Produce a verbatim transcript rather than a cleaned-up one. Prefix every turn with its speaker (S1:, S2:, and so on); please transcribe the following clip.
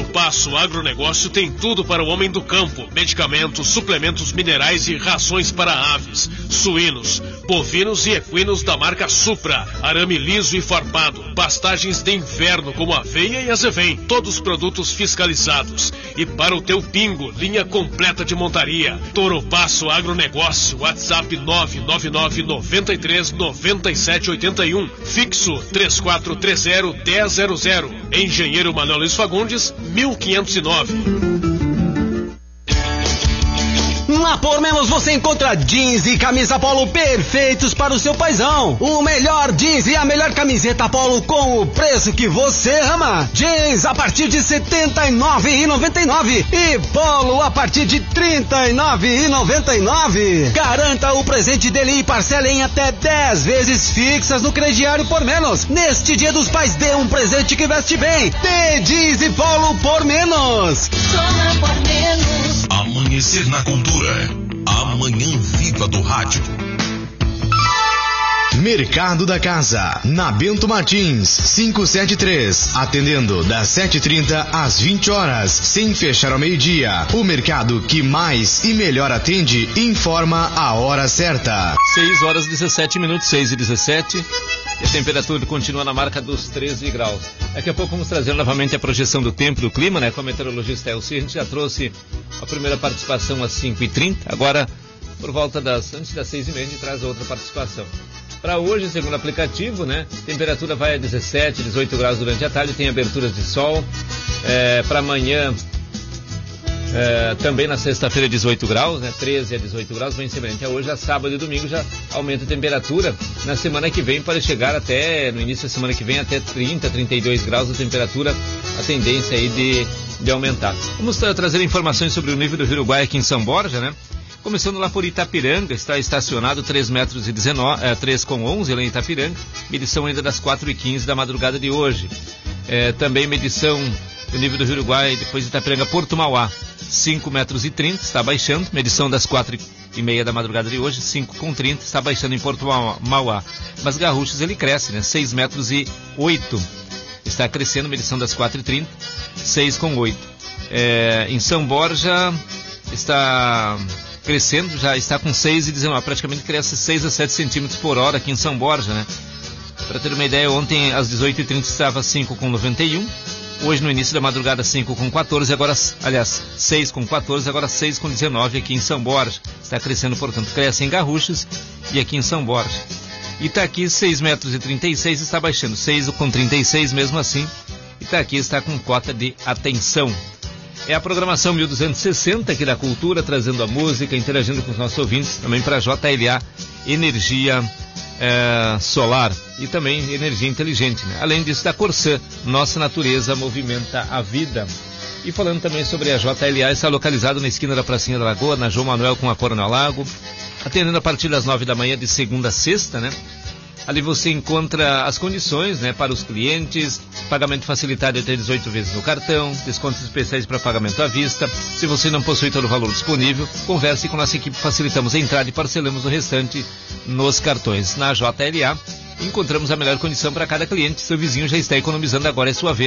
S1: Toro Passo Agronegócio tem tudo para o homem do campo: medicamentos, suplementos minerais e rações para aves, suínos, bovinos e equinos da marca Supra, arame liso e farpado, pastagens de inverno como aveia e azevém, todos produtos fiscalizados. E para o teu pingo, linha completa de montaria. Toro Passo Agronegócio, WhatsApp nove nove nove, nove três, nove sete oito um, fixo três quatro três zero, um zero zero zero. Engenheiro Manuel Luiz Fagundes, mil quinhentos e nove.
S2: Lá por menos você encontra jeans e camisa polo perfeitos para o seu paizão. O melhor jeans e a melhor camiseta polo com o preço que você ama. Jeans a partir de setenta e nove reais e noventa e nove centavos e polo a partir de trinta e nove reais e noventa e nove centavos. Garanta o presente dele e parcela em até dez vezes fixas no crediário por menos. Neste Dia dos Pais, dê um presente que veste bem. Dê jeans e polo por menos.
S3: Toma por menos.
S4: Amanhecer na Cultura. A manhã viva do rádio. Mercado da Casa, na Bento Martins, quinhentos e setenta e três, atendendo das sete e trinta às vinte horas, sem fechar ao meio-dia. O mercado que mais e melhor atende informa a hora certa.
S5: seis horas e dezessete minutos, seis e dezessete, e a temperatura continua na marca dos treze graus. Daqui a pouco vamos trazer novamente a projeção do tempo e do clima, né? Com a meteorologista Elci. A gente já trouxe a primeira participação às cinco e trinta, agora por volta das, antes das seis e meia, a gente traz a outra participação. Para hoje, segundo o aplicativo, né, temperatura vai a dezessete, dezoito graus durante a tarde, tem aberturas de sol. É, para amanhã, é, também na sexta-feira, dezoito graus, né, treze a dezoito graus, bem semelhante a hoje. A sábado e domingo já aumenta a temperatura. Na semana que vem pode chegar até, no início da semana que vem, até trinta, trinta e dois graus a temperatura, a tendência aí de, de aumentar. Vamos tra- trazer informações sobre o nível do Rio Uruguai aqui em São Borja, né? Começando lá por Itapiranga, está estacionado três metros e dezenove, é, três com onze lá em Itapiranga, medição ainda das quatro e quinze da madrugada de hoje. É, também medição do nível do Rio Uruguai, depois de Itapiranga, Porto Mauá, cinco metros e trinta, está baixando, medição das quatro e meia da madrugada de hoje, cinco com trinta, está baixando em Porto Mauá. Mas Garruchos ele cresce, né, seis metros e oito, está crescendo, medição das quatro e trinta, seis com oito. É, em São Borja está crescendo, já está com seis e dezenove, praticamente cresce seis a sete centímetros por hora aqui em São Borja, né? Para ter uma ideia, ontem às dezoito e trinta estava cinco com noventa e um, hoje no início da madrugada cinco com quatorze, agora, aliás, seis com quatorze, agora seis com dezenove aqui em São Borja. Está crescendo, portanto, cresce em Garruchos e aqui em São Borja. Itaqui, seis metros e trinta e seis, está baixando, seis com trinta e seis mesmo assim. Itaqui está com cota de atenção. É a programação mil duzentos e sessenta aqui da Cultura, trazendo a música, interagindo com os nossos ouvintes, também para a J L A Energia é, Solar e também Energia Inteligente, né? Além disso, da Corsã, Nossa Natureza Movimenta a Vida. E falando também sobre a J L A, está localizado na esquina da Pracinha da Lagoa, na João Manuel com a Coronel Lago, atendendo a partir das nove da manhã de segunda a sexta, né? Ali você encontra as condições, né, para os clientes, pagamento facilitado até dezoito vezes no cartão, descontos especiais para pagamento à vista. Se você não possui todo o valor disponível, converse com nossa equipe, facilitamos a entrada e parcelamos o restante nos cartões. Na J L A, encontramos a melhor condição para cada cliente. Seu vizinho já está economizando, agora é sua vez.